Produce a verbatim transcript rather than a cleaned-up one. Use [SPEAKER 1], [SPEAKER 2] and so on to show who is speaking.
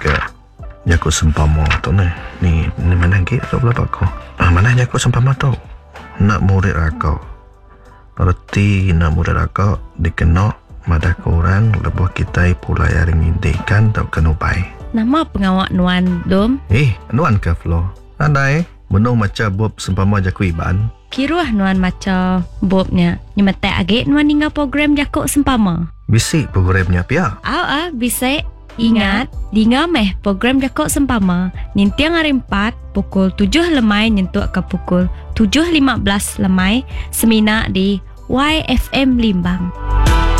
[SPEAKER 1] juga Jakut sempama tu ni. Ni, ni mana lagi tu pula pak kau? Ah, mana jakut sempama tu? Nak murid rakau. Berarti nak murid rakau dikenal madah korang lebuh kita pula yang ngintikan tak kena baik.
[SPEAKER 2] Nama pengawak Nuan Dom?
[SPEAKER 1] Eh, Nuan ke Flo? Andai, menung macam Bob sempama jakut iban.
[SPEAKER 2] Kiruah Nuan macam Bobnya. Nyemetek agak Nuan tinggal program Jakut Sempama.
[SPEAKER 1] Bisik programnya pia.
[SPEAKER 2] Aw ah, bisik. Ingat, dengar meh program Jakut Sempama. Nintiang hari empat, pukul tujuh lemai nyentuh ke pukul tujuh lima belas lemai. Semina di Y F M Limbang.